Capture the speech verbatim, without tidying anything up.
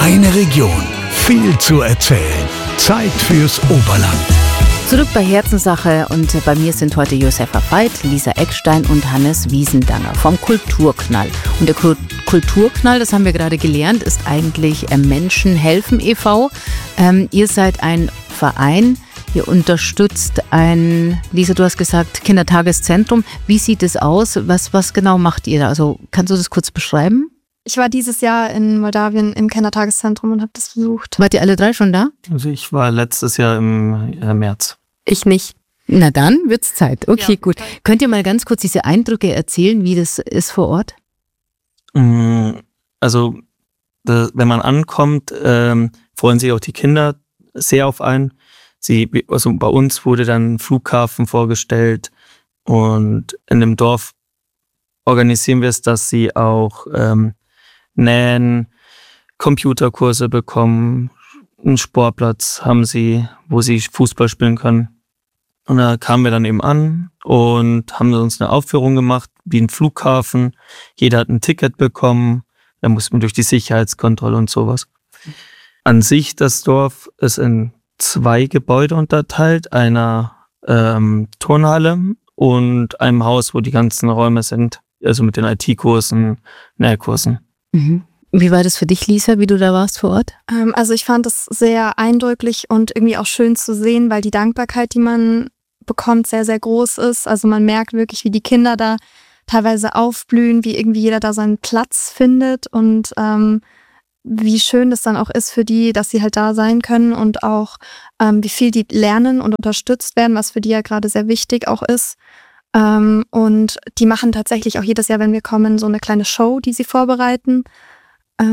Eine Region, viel zu erzählen. Zeit fürs Oberland. Zurück bei Herzenssache und bei mir sind heute Josefa Veit, Lisa Eckstein und Hannes Wiesendanger vom Kulturknall. Und der Kulturknall, das haben wir gerade gelernt, ist eigentlich Menschen helfen e V Ähm, ihr seid ein Verein, ihr unterstützt ein, Lisa, du hast gesagt, Kindertageszentrum. Wie sieht es aus? Was, was genau macht ihr da? Also kannst du das kurz beschreiben? Ich war dieses Jahr in Moldawien im Kindertageszentrum und habe das besucht. Wart ihr alle drei schon da? Also ich war letztes Jahr im äh, März. Ich nicht. Na dann wird's Zeit. Okay, Ja, gut. Könnt ihr mal ganz kurz diese Eindrücke erzählen, wie das ist vor Ort? Also da, wenn man ankommt, ähm, freuen sich auch die Kinder sehr auf einen. Sie, also bei uns wurde dann ein Flughafen vorgestellt und in dem Dorf organisieren wir es, dass sie auch ähm, nähen, Computerkurse bekommen, einen Sportplatz haben sie, wo sie Fußball spielen können. Und da kamen wir dann eben an und haben uns eine Aufführung gemacht, wie ein Flughafen. Jeder hat ein Ticket bekommen, da mussten wir durch die Sicherheitskontrolle und sowas. An sich, das Dorf ist in zwei Gebäude unterteilt, einer ähm, Turnhalle und einem Haus, wo die ganzen Räume sind, also mit den I T-Kursen, Nähkursen. Mhm. Wie war das für dich, Lisa, wie du da warst vor Ort? Ähm, also ich fand es sehr eindrücklich und irgendwie auch schön zu sehen, weil die Dankbarkeit, die man bekommt, sehr, sehr groß ist. Also man merkt wirklich, wie die Kinder da teilweise aufblühen, wie irgendwie jeder da seinen Platz findet und ähm, wie schön das dann auch ist für die, dass sie halt da sein können und auch ähm, wie viel die lernen und unterstützt werden, was für die ja gerade sehr wichtig auch ist. Ähm, und die machen tatsächlich auch jedes Jahr, wenn wir kommen, so eine kleine Show, die sie vorbereiten.